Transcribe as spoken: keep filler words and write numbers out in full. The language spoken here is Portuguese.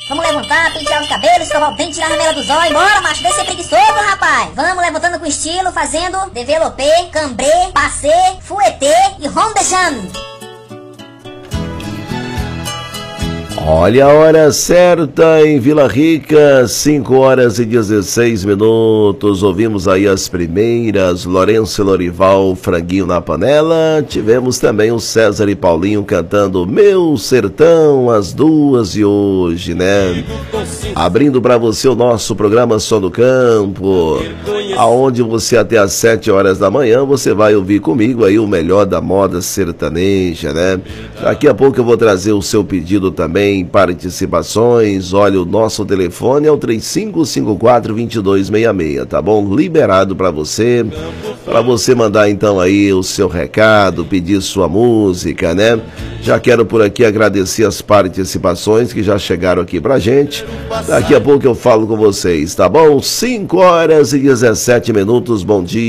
Vamos levantar, pentear os cabelos, escovar o dente, tirar a remela dos olhos. Bora, macho, deixa ser preguiçoso, rapaz. Vamos levantando com estilo, fazendo développé, cambré, passé, fouetté e rond de jambe. Olha a hora certa em Vila Rica, cinco horas e dezesseis minutos. Ouvimos aí as primeiras, Lourenço e Lorival, Franguinho na Panela. Tivemos também o César e Paulinho cantando Meu Sertão, as duas de hoje, né? Abrindo para você o nosso programa Som do Campo, aonde você até às sete horas da manhã você vai ouvir comigo aí o melhor da moda sertaneja, né? Daqui a pouco eu vou trazer o seu pedido também, participações. Olha, o nosso telefone é o três cinco cinco quatro, dois dois seis seis, tá bom? Liberado para você, para você mandar então aí o seu recado, pedir sua música, né? Já quero por aqui agradecer as participações que já chegaram aqui pra gente. Daqui a pouco eu falo com vocês, tá bom? cinco horas e dezessete minutos, bom dia.